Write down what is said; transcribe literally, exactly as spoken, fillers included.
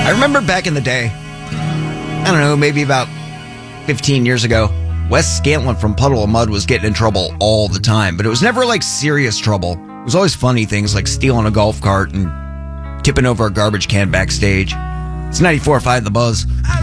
I remember back in the day, I don't know, maybe about fifteen years ago, Wes Scantlin from Puddle of Mudd was getting in trouble all the time, but it was never like serious trouble. It was always funny things like stealing a golf cart and tipping over a garbage can backstage. It's ninety-four point five The Buzz.